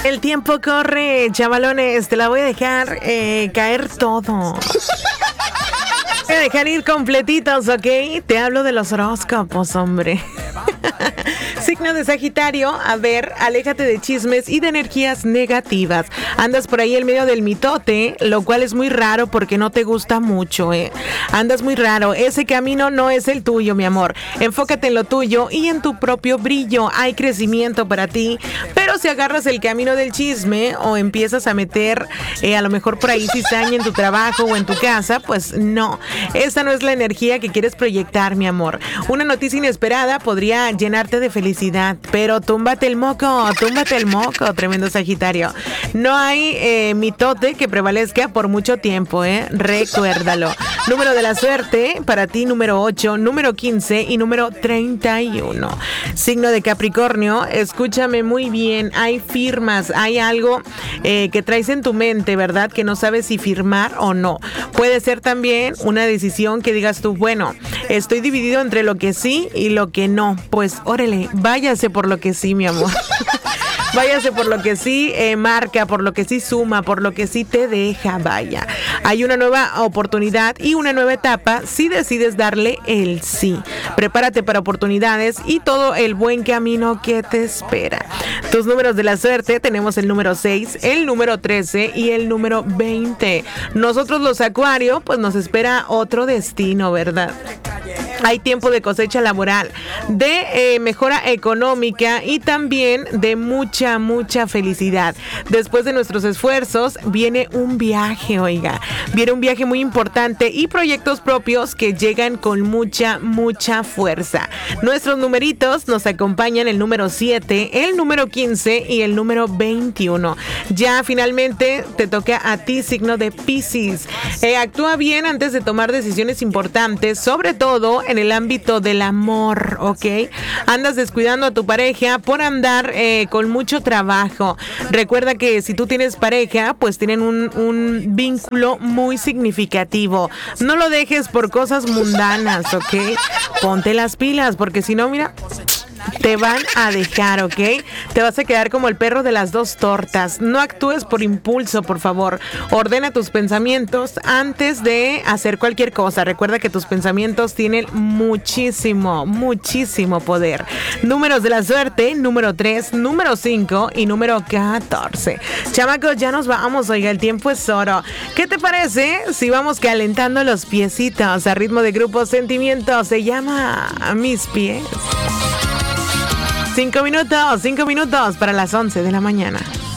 El tiempo corre, chavalones, te la voy a dejar caer todo. Voy a dejar ir completitos, ¿ok? Te hablo de los horóscopos, hombre. Signo de Sagitario, a ver, aléjate de chismes y de energías negativas. Andas por ahí en medio del mitote, lo cual es muy raro porque no te gusta mucho, ¿eh? Andas muy raro, ese camino no es el tuyo, mi amor. Enfócate en lo tuyo y en tu propio brillo. Hay crecimiento para ti, pero si agarras el camino del chisme o empiezas a meter a lo mejor por ahí cizaña en tu trabajo o en tu casa, pues no. Esta no es la energía que quieres proyectar, mi amor. Una noticia inesperada podría llenarte de felicidad, pero túmbate el moco, tremendo Sagitario. No hay mitote que prevalezca por mucho tiempo, recuérdalo. Número de la suerte, para ti número 8, número 15 y número 31. Signo de Capricornio, escúchame muy bien, hay firmas, hay algo que traes en tu mente, ¿verdad? Que no sabes si firmar o no. Puede ser también una decisión que digas tú, bueno, estoy dividido entre lo que sí y lo que no. Pues órale, váyase por lo que sí, mi amor. Váyase por lo que sí marca, por lo que sí suma, por lo que sí te deja, vaya. Hay una nueva oportunidad y una nueva etapa si decides darle el sí. Prepárate para oportunidades y todo el buen camino que te espera. Tus números de la suerte, tenemos el número 6, el número 13 y el número 20. Nosotros los Acuario, pues nos espera otro destino, ¿verdad? Hay tiempo de cosecha laboral, de mejora económica y también de mucha felicidad. Después de nuestros esfuerzos viene un viaje, oiga. Viene un viaje muy importante y proyectos propios que llegan con mucha fuerza. Nuestros numeritos nos acompañan el número 7, el número 15 y el número 21. Ya finalmente te toca a ti, signo de Piscis. Actúa bien antes de tomar decisiones importantes, sobre todo en el ámbito del amor, ¿ok? Andas descuidando a tu pareja por andar con mucho trabajo. Recuerda que si tú tienes pareja, pues tienen un vínculo muy significativo. No lo dejes por cosas mundanas, ¿ok? Ponte las pilas, porque si no, mira, te van a dejar, ¿ok? Te vas a quedar como el perro de las dos tortas. No actúes por impulso, por favor. Ordena tus pensamientos antes de hacer cualquier cosa. Recuerda que tus pensamientos tienen muchísimo poder. Números de la suerte, número 3, número 5 y número 14. Chamacos, ya nos vamos. Oiga, el tiempo es oro. ¿Qué te parece si vamos calentando los piecitos a ritmo de Grupo Sentimiento? Se llama Mis Pies. 5 minutos para las 11 de la mañana.